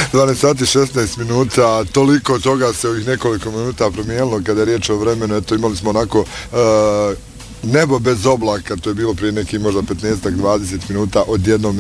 12 sati 16 minuta, toliko toga se ovih nekoliko minuta promijenilo kada je riječ o vremenu. Eto, imali smo onako nebo bez oblaka, to je bilo prije nekih možda 15-20 minuta, odjednom